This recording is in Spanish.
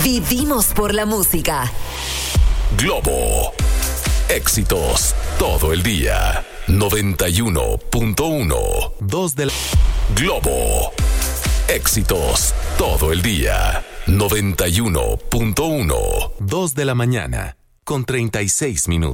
Vivimos por la música. Globo. Éxitos todo el día. 91.1. 2 del Globo. Éxitos todo el día. 91.1. 2 de la mañana con 36 minutos.